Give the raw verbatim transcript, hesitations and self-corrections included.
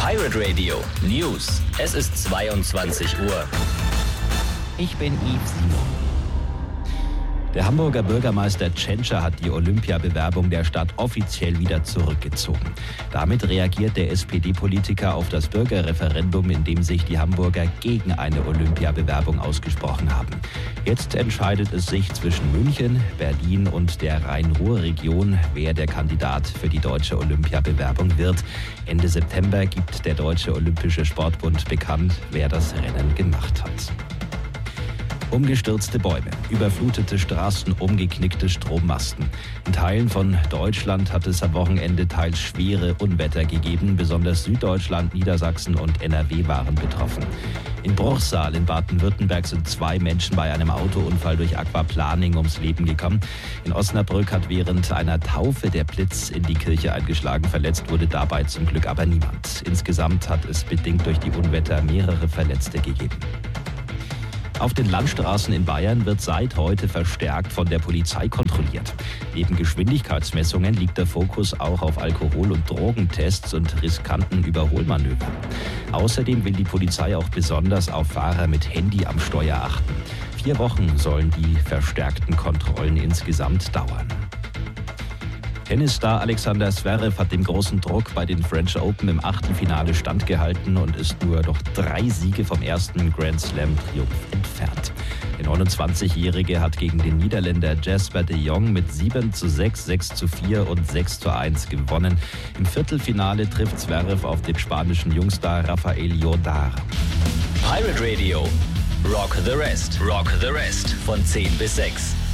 Pirate Radio News. Es ist zweiundzwanzig Uhr. Ich bin Yves Simon. Der Hamburger Bürgermeister Tschentscher hat die Olympiabewerbung der Stadt offiziell wieder zurückgezogen. Damit reagiert der S P D-Politiker auf das Bürgerreferendum, in dem sich die Hamburger gegen eine Olympiabewerbung ausgesprochen haben. Jetzt entscheidet es sich zwischen München, Berlin und der Rhein-Ruhr-Region, wer der Kandidat für die deutsche Olympiabewerbung wird. Ende September gibt der Deutsche Olympische Sportbund bekannt, wer das Rennen gemacht hat. Umgestürzte Bäume, überflutete Straßen, umgeknickte Strommasten. In Teilen von Deutschland hat es am Wochenende teils schwere Unwetter gegeben. Besonders Süddeutschland, Niedersachsen und N R W waren betroffen. In Bruchsal in Baden-Württemberg sind zwei Menschen bei einem Autounfall durch Aquaplaning ums Leben gekommen. In Osnabrück hat während einer Taufe der Blitz in die Kirche eingeschlagen. Verletzt wurde dabei zum Glück aber niemand. Insgesamt hat es bedingt durch die Unwetter mehrere Verletzte gegeben. Auf den Landstraßen in Bayern wird seit heute verstärkt von der Polizei kontrolliert. Neben Geschwindigkeitsmessungen liegt der Fokus auch auf Alkohol- und Drogentests und riskanten Überholmanövern. Außerdem will die Polizei auch besonders auf Fahrer mit Handy am Steuer achten. Vier Wochen sollen die verstärkten Kontrollen insgesamt dauern. Tennisstar Alexander Zverev hat dem großen Druck bei den French Open im Achtelfinale standgehalten und ist nur noch drei Siege vom ersten Grand Slam-Triumph entfernt. Der neunundzwanzigjährige hat gegen den Niederländer Jasper de Jong mit sieben zu sechs, sechs zu vier und sechs zu eins gewonnen. Im Viertelfinale trifft Zverev auf den spanischen Jungstar Rafael Jordar. Pirate Radio. Rock the Rest. Rock the Rest. Von zehn bis sechs.